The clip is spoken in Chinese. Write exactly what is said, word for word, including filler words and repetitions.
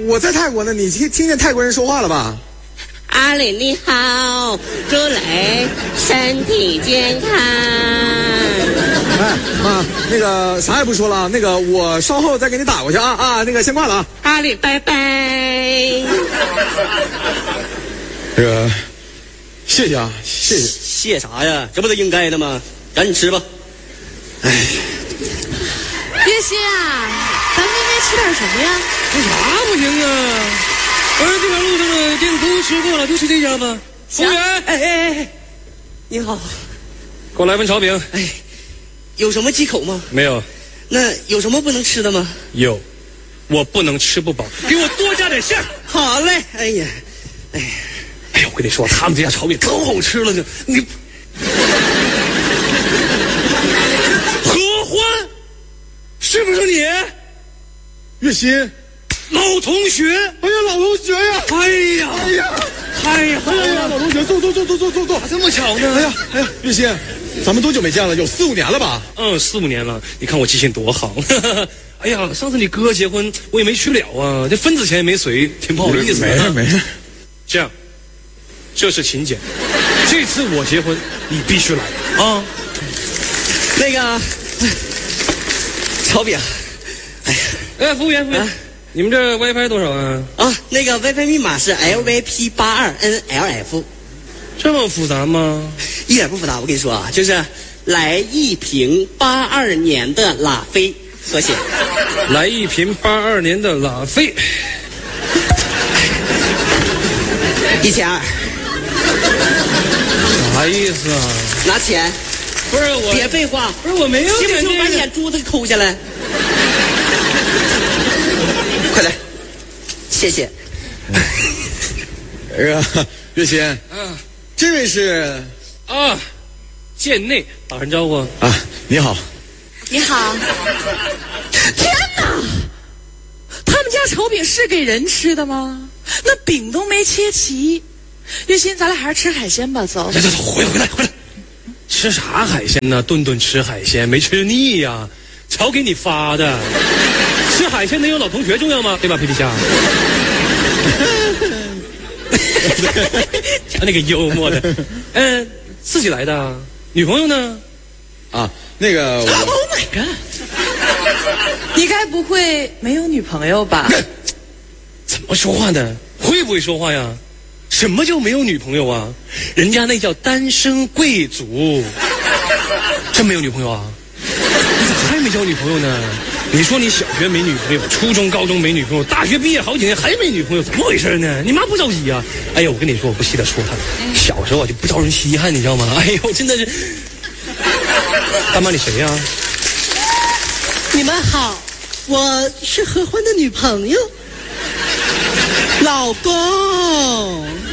我在泰国呢，你听听见泰国人说话了吧？ 阿里你好，祝雷身体健康。 哎妈，那个啥也不说了，那个我稍后再给你打过去啊啊，那个先挂了啊。 阿里拜拜。 这个谢谢啊，谢谢。 谢啥呀？这不都应该的吗？赶紧吃吧。哎， 月心啊，咱们应该吃点什么呀？ 那啥不行啊？我说这条路上的店都吃过了，就吃这家吧。服务员， 哎哎哎，你好， 给我来份炒饼。 哎，有什么忌口吗？ 没有。 那有什么不能吃的吗？ 有，我不能吃不饱，给我多加点馅儿。 好嘞。哎呀，哎呀， 哎呀，我跟你说，他们这家炒饼可好吃了，就你。何欢，是不是你？ 月心， 老同学。 哎呀，老同学呀！ 哎呀， 哎呀， 太好了， 哎呀，老同学，坐坐坐坐坐坐坐， 这么巧呢？ 哎呀哎呀，月心，咱们多久没见了？有四五年了吧？ 嗯，四五年了。你看我记性多好。哎呀，上次你哥结婚我也没去了啊，这份子钱也没随，挺不好意思的。 没事没事。 这样，这是请柬，这次我结婚你必须来啊。 那个炒饼。哎呀， 哎，服务员，服务员，啊、你们这 WiFi 多少啊？ 啊，那个 WiFi 密码是 L V P 八二 N L F。 这么复杂吗？ 一点不复杂，我跟你说啊，就是来一瓶八二年的拉菲缩写。 来一瓶八二年的拉菲， 一千二。 啥意思啊？ 拿钱。 不是我， 别废话， 不是我没有信不信我把点这个眼珠子抠下来？快来，谢谢。 这个月心， 啊， 这位是啊，贱内打声招呼啊，你好。 你好。天哪！他们家炒饼是给人吃的吗？那饼都没切齐。月心，咱俩还是吃海鲜吧，走。 走走走，回来回来回来。吃啥海鲜呢？顿顿吃海鲜，没吃腻呀、啊。炒给你发的，吃海鲜能有老同学重要吗？对吧，皮皮虾？那个幽默的，嗯、呃，自己来的，女朋友呢？ 啊，那个我。 Oh my god！ 你该不会没有女朋友吧？ 怎么说话呢？会不会说话呀？什么叫没有女朋友啊？人家那叫单身贵族。真没有女朋友啊？你咋还没交女朋友呢？你说你小学没女朋友，初中高中没女朋友，大学毕业好几年还没女朋友，怎么回事呢？你妈不着急啊？哎呦，我跟你说，我不稀得说她，小时候啊就不招人稀罕，你知道吗？哎呦，真的是。大妈，你谁呀、啊？ 你们好，我是何欢的女朋友，老公。